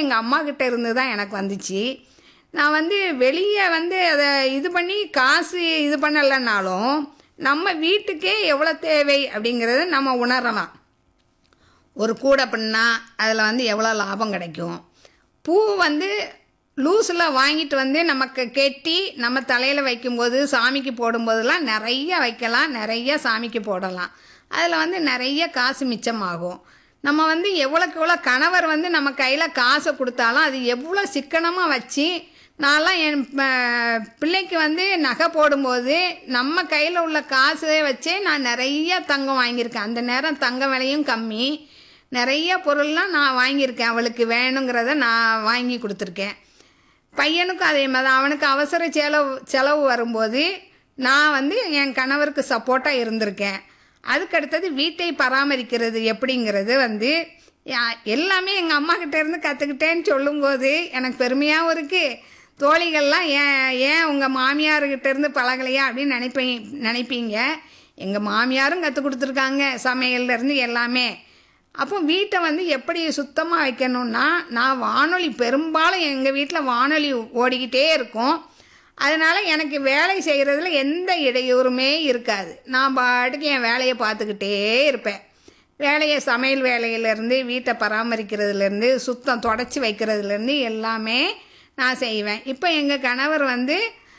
எங்கள் அம்மாக்கிட்ட இருந்து தான் எனக்கு வந்துச்சு. நான் வந்து வெளியே வந்து அதை இது பண்ணி காசு இது பண்ணலைன்னாலும் நம்ம வீட்டுக்கே எவ்வளோ தேவை அப்படிங்கிறது நம்ம உணரலாம். ஒரு கூடை பண்ணால் அதில் வந்து எவ்வளோ லாபம் கிடைக்கும். பூ வந்து லூஸில் வாங்கிட்டு வந்து நமக்கு கெட்டி நம்ம தலையில் வைக்கும்போது சாமிக்கு போடும்போதெல்லாம் நிறைய வைக்கலாம், நிறைய சாமிக்கு போடலாம். அதில் வந்து நிறைய காசு மிச்சமாகும். நம்ம வந்து எவ்வளோக்கு எவ்வளோ கணவர் வந்து நம்ம கையில் காசை கொடுத்தாலும் அது எவ்வளோ சிக்கனமாக வச்சு, நான்லாம் என் பிள்ளைக்கு வந்து நகை போடும்போது நம்ம கையில் உள்ள காசை வச்சே நான் நிறைய தங்கம் வாங்கியிருக்கேன். அந்த நேரம் தங்க விலையும் கம்மி, நிறைய பொருள்லாம் நான் வாங்கியிருக்கேன். அவளுக்கு வேணுங்கிறத நான் வாங்கி கொடுத்துருக்கேன். பையனுக்கும் அதே மாதிரி அவனுக்கு அவசர செலவு வரும்போது நான் வந்து என் கணவருக்கு சப்போர்ட்டாக இருந்திருக்கேன். அதுக்கடுத்தது வீட்டை பராமரிக்கிறது எப்படிங்கிறது வந்து எல்லாமே எங்கள் அம்மாக்கிட்ட இருந்து கற்றுக்கிட்டேன்னு சொல்லும்போது எனக்கு பெருமையாகவும் இருக்குது. தோழிகள்லாம் ஏன் உங்கள் மாமியார்கிட்ட இருந்து பழகலையா அப்படின்னு நினைப்பீங்க. எங்கள் மாமியாரும் கற்றுக் கொடுத்துருக்காங்க, சமையல்லேருந்து எல்லாமே. அப்போ வீட்டை வந்து எப்படி சுத்தமாக வைக்கணும்னா, நான் வானொலி பெரும்பாலும் எங்கள் வீட்டில் வானொலி ஓடிக்கிட்டே இருக்கும். அதனால் எனக்கு வேலை செய்கிறதுல எந்த இடையூறுமே இருக்காது. நான் பாட்டுக்கு என் வேலையை பார்த்துக்கிட்டே இருப்பேன். சமையல் வேலையிலேருந்து வீட்டை பராமரிக்கிறதுலேருந்து சுத்தம் தொடச்சி வைக்கிறதுலேருந்து எல்லாமே நான் செய்வேன். இப்போ எங்கள் கணவர் வந்து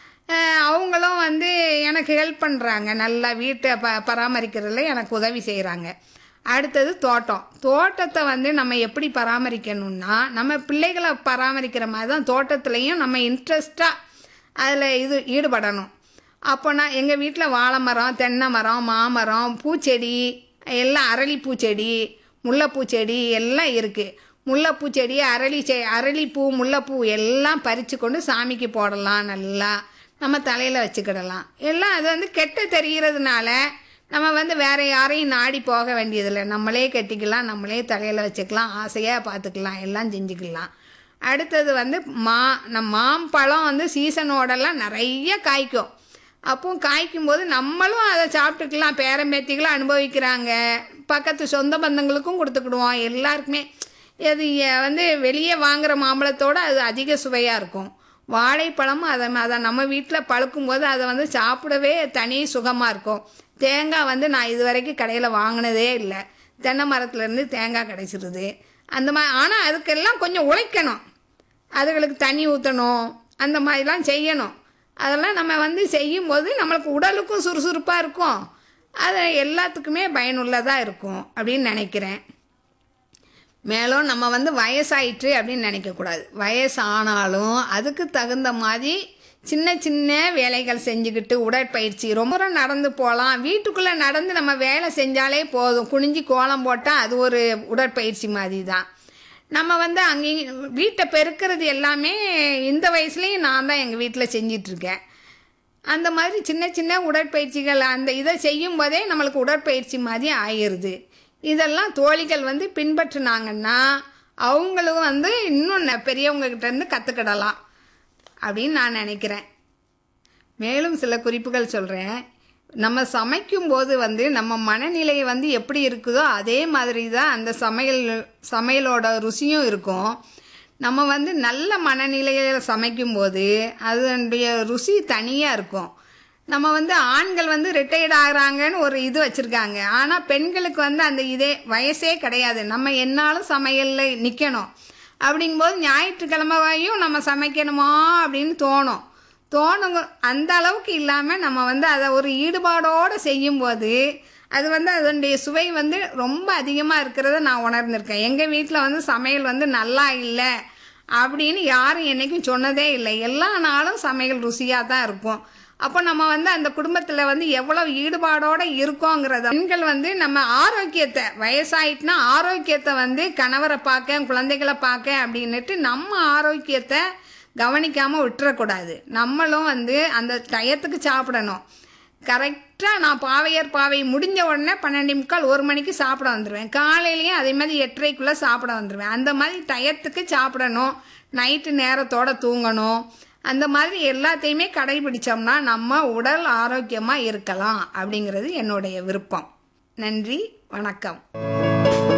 அவங்களும் வந்து எனக்கு ஹெல்ப் பண்ணுறாங்க. நல்லா வீட்டை பராமரிக்கிறதுல எனக்கு உதவி செய்கிறாங்க. அடுத்தது தோட்டத்தை வந்து நம்ம எப்படி பராமரிக்கணும்னா, நம்ம பிள்ளைகளை பராமரிக்கிற மாதிரி தான் தோட்டத்துலேயும் நம்ம இன்ட்ரெஸ்டாக அதில் ஈடுபடணும். அப்போனா எங்கள் வீட்டில் வாழை மரம், தென்னை மரம், மாமரம், பூச்செடி எல்லாம், அரளிப்பூச்செடி, முல்லைப்பூச்செடி எல்லாம் இருக்குது. முல்லைப்பூச்செடி, அரளிப்பூ, முல்லைப்பூ எல்லாம் பறித்து கொண்டு சாமிக்கு போடலாம். நல்லா நம்ம தலையில் வச்சுக்கிடலாம். எல்லாம் அது வந்து கெட்ட தெரிகிறதுனால நம்ம வந்து வேறு யாரையும் நாடி போக வேண்டியதில்லை. நம்மளே கட்டிக்கலாம், நம்மளே தலையில் வச்சுக்கலாம், ஆசையாக பார்த்துக்கலாம், எல்லாம் செஞ்சுக்கலாம். அடுத்தது வந்து மாம்பழம் வந்து சீசனோடலாம் நிறைய காய்க்கும். அப்போ காய்க்கும்போது நம்மளும் அதை சாப்பிட்டுக்கலாம். பேரம்பேத்திகளும் அனுபவிக்கிறாங்க, பக்கத்து சொந்த பந்தங்களுக்கும் கொடுத்துக்கிடுவோம். எல்லாருக்குமே அது வந்து வெளியே வாங்குகிற மாம்பழத்தோடு அது அதிக சுவையாக இருக்கும். வாழைப்பழமும் அதை நம்ம வீட்டில் பழுக்கும்போது அதை வந்து சாப்பிடவே தனி சுகமாக இருக்கும். தேங்காய் வந்து நான் இது வரைக்கும் கடையில் வாங்கினதே இல்லை. தென்னை மரத்துலேருந்து தேங்காய் கிடைச்சிருது அந்த மாதிரி. ஆனால் அதுக்கெல்லாம் கொஞ்சம் உழைக்கணும், அதுகளுக்கு தண்ணி ஊற்றணும், அந்த மாதிரிலாம் செய்யணும். அதெல்லாம் நம்ம வந்து செய்யும்போது நம்மளுக்கு உடலுக்கும் சுறுசுறுப்பாக இருக்கும், அது எல்லாத்துக்குமே பயனுள்ளதாக இருக்கும் அப்படின்னு நினைக்கிறேன். மேலும் நம்ம வந்து வயசாயிற்று அப்படின்னு நினைக்கக்கூடாது. வயசானாலும் அதுக்கு தகுந்த மாதிரி சின்ன சின்ன வேலைகள் செஞ்சுக்கிட்டு உடற்பயிற்சி ரொம்ப நடந்து போகலாம். வீட்டுக்குள்ளே நடந்து நம்ம வேலை செஞ்சாலே போதும். குனிஞ்சி கோலம் போட்டால் அது ஒரு உடற்பயிற்சி மாதிரி தான். நம்ம வந்து அங்கேயும் வீட்டை பெருக்கிறது எல்லாமே இந்த வயசுலேயும் நான் தான் எங்கள் வீட்டில் செஞ்சிட்ருக்கேன். அந்த மாதிரி சின்ன சின்ன உடற்பயிற்சிகள் அந்த இதை செய்யும் போதே நம்மளுக்கு உடற்பயிற்சி மாதிரி ஆயிடுது. இதெல்லாம் தோழிகள் வந்து பின்பற்றினாங்கன்னா அவங்களும் வந்து இன்னும் பெரியவங்ககிட்டேருந்து கற்றுக்கிடலாம் அப்படின்னு நான் நினைக்கிறேன். மேலும் சில குறிப்புகள் சொல்கிறேன். நம்ம சமைக்கும்போது வந்து நம்ம மனநிலை வந்து எப்படி இருக்குதோ அதே மாதிரி தான் அந்த சமையலோட ருசியும் இருக்கும். நம்ம வந்து நல்ல மனநிலையில் சமைக்கும்போது அதனுடைய ருசி தனியாக இருக்கும். நம்ம வந்து ஆண்கள் வந்து ரிட்டையர்ட் ஆகிறாங்கன்னு ஒரு இது வச்சுருக்காங்க. ஆனால் பெண்களுக்கு வந்து அந்த இதே வயசே கிடையாது. நம்ம என்னாலும் சமையலில் நிற்கணும். அப்படிங்கும்போது ஞாயிற்றுக்கிழமையும் நம்ம சமைக்கணுமா அப்படின்னு தோணுங்க. அந்த அளவுக்கு இல்லாமல் நம்ம வந்து அதை ஒரு ஈடுபாடோடு செய்யும்போது அது வந்து அதனுடைய சுவை வந்து ரொம்ப அதிகமாக இருக்கிறத நான் உணர்ந்திருக்கேன். எங்கள் வீட்டில் வந்து சமையல் வந்து நல்லா இல்லை அப்படின்னு யாரும் என்றைக்கும் சொன்னதே இல்லை. எல்லா நாளும் சமையல் ருசியாக தான் இருக்கும். அப்போ நம்ம வந்து அந்த குடும்பத்தில் வந்து எவ்வளோ ஈடுபாடோடு இருக்கோங்கிறத பெண்கள் வந்து நம்ம ஆரோக்கியத்தை வயசாயிட்டுனா ஆரோக்கியத்தை வந்து கணவரை பார்க்க குழந்தைகளை பார்க்க அப்படின்னுட்டு நம்ம ஆரோக்கியத்தை கவனிக்காமல் விட்டுறக்கூடாது. நம்மளும் வந்து அந்த டயத்துக்கு சாப்பிடணும். கரெக்டாக நான் பாவை முடிஞ்ச உடனே 12:45 1 மணிக்கு சாப்பிட வந்துடுவேன். காலையிலையும் அதே மாதிரி 8:30க்குள்ளே சாப்பிட வந்துடுவேன். அந்த மாதிரி டயத்துக்கு சாப்பிடணும். நைட்டு நேரத்தோடு தூங்கணும். அந்த மாதிரி எல்லாத்தையுமே கடைபிடிச்சோம்னா நம்ம உடல் ஆரோக்கியமாக இருக்கலாம் அப்படிங்கிறது என்னுடைய விருப்பம். நன்றி, வணக்கம்.